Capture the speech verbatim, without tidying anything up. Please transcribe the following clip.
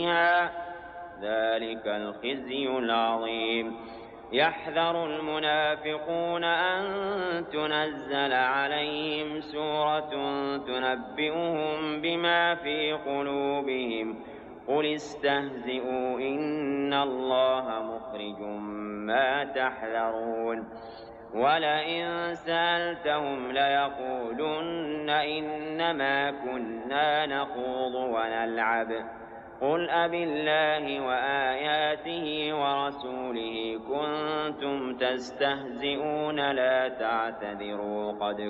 ذلك الخزي العظيم. يحذر المنافقون أن تنزل عليهم سورة تنبئهم بما في قلوبهم قل استهزئوا إن الله مخرج ما تحذرون. ولئن سألتهم ليقولن إنما كنا نخوض ونلعب قل أبالله وآياته ورسوله كنتم تستهزئون لا تعتذروا قد